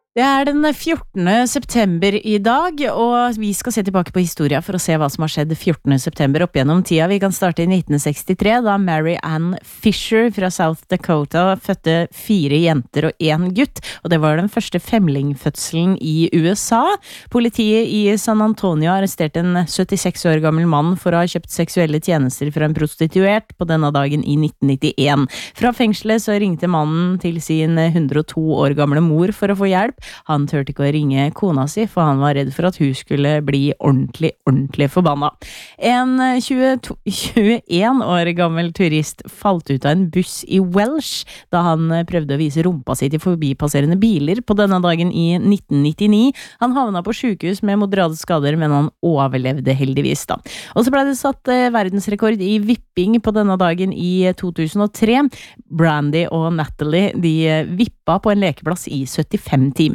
Det den 14. september I dag, og vi skal se tilbake på historia for å se hva som har skjedd 14. september opp gjennom tida. Vi kan starte I 1963, da Mary Ann Fisher fra South Dakota fødte 4 jenter og 1 gutt, og det var den første femlingfødselen I USA. Politiet I San Antonio arresterte en 76 år gammel mann for å ha kjøpt seksuelle tjenester fra en prostituert på denne dagen I 1991. Fra fengselet så ringte mannen til sin 102 år gamle mor for å få hjelp. Han tørte ikke å ringe kona si, for han var redd for at hun skulle bli ordentlig forbanna. En 21 år gammel turist falt ut av en buss I Welsh da han prøvde å vise rumpa si til forbipasserende biler på denne dagen I 1999. Han havna på sykehus med moderate skader, men han overlevde heldigvis da. Og så ble det satt verdensrekord I vipping på denne dagen I 2003. Brandy og Natalie, de vippa på en lekeplass I 75 timer.